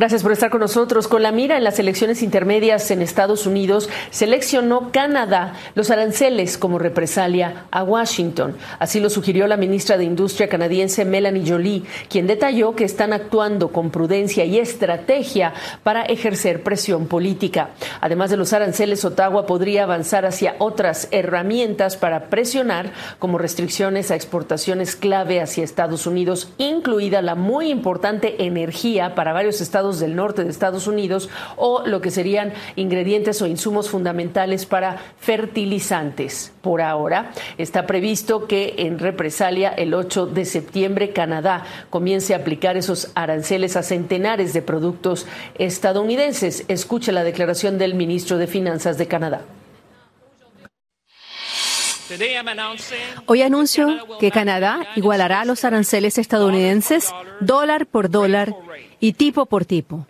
Gracias por estar con nosotros. Con la mira en las elecciones intermedias en Estados Unidos, seleccionó Canadá los aranceles como represalia a Washington. Así lo sugirió la ministra de Industria canadiense Mélanie Joly, quien detalló que están actuando con prudencia y estrategia para ejercer presión política. Además de los aranceles, Ottawa podría avanzar hacia otras herramientas para presionar, como restricciones a exportaciones clave hacia Estados Unidos, incluida la muy importante energía para varios estados del norte de Estados Unidos, o lo que serían ingredientes o insumos fundamentales para fertilizantes. Por ahora, está previsto que en represalia el 8 de septiembre Canadá comience a aplicar esos aranceles a centenares de productos estadounidenses. Escuche la declaración del ministro de Finanzas de Canadá. Hoy anuncio que Canadá igualará los aranceles estadounidenses dólar por dólar y tipo por tipo.